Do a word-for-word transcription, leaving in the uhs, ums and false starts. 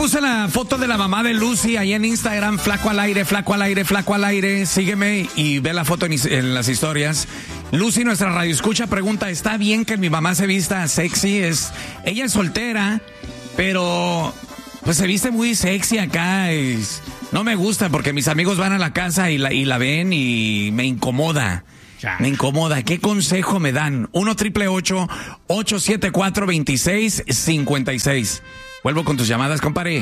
puse la foto de la mamá de Lucy ahí en Instagram, flaco al aire, flaco al aire, flaco al aire. Sígueme y ve la foto en, en las historias. Lucy, nuestra radioescucha, pregunta, ¿está bien que mi mamá se vista sexy? Es, ella es soltera, pero pues se viste muy sexy acá. Es, no me gusta porque mis amigos van a la casa y la, y la ven y me incomoda. Me incomoda. ¿Qué consejo me dan? uno triple ocho, ocho siete cuatro, dos seis cinco seis. Vuelvo con tus llamadas, compadre.